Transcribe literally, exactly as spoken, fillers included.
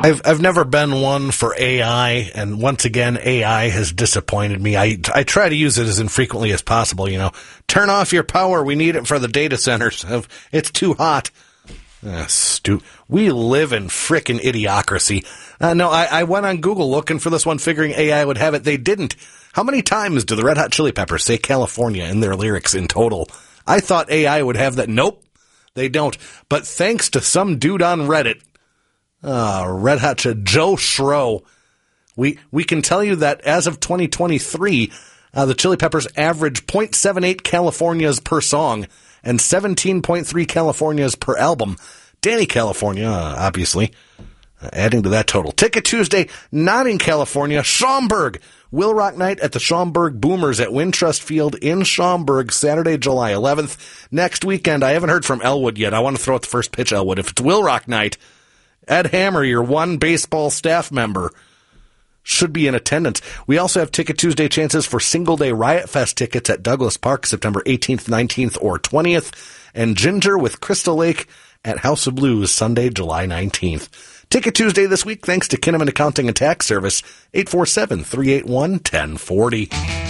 I've I've never been one for A I, and once again, A I has disappointed me. I I try to use it as infrequently as possible. You know, turn off your power. We need it for the data centers. It's too hot. Uh, stu- we live in frickin' idiocracy. Uh, no, I, I went on Google looking for this one, figuring A I would have it. They didn't. How many times do the Red Hot Chili Peppers say California in their lyrics in total? I thought A I would have that. Nope, they don't. But thanks to some dude on Reddit, uh, Red Hot Ch- Joe Schro, we we can tell you that as of twenty twenty-three, uh, the Chili Peppers average zero point seven eight Californias per song and seventeen point three Californias per album. Danny California, uh, obviously, uh, adding to that total. Ticket Tuesday, not in California, Schaumburg. Will Rock Night at the Schaumburg Boomers at Wintrust Field in Schaumburg, Saturday, July eleventh. Next weekend, I haven't heard from Elwood yet. I want to throw out the first pitch, Elwood. If it's Will Rock Night, Ed Hammer, your one baseball staff member, should be in attendance. We also have Ticket Tuesday chances for Single Day Riot Fest tickets at Douglas Park, September eighteenth, nineteenth, or twentieth, and Ginger with Crystal Lake at House of Blues, Sunday, July nineteenth. Ticket Tuesday this week, thanks to Kinnaman Accounting and Tax Service, eight four seven, three eight one, one oh four oh.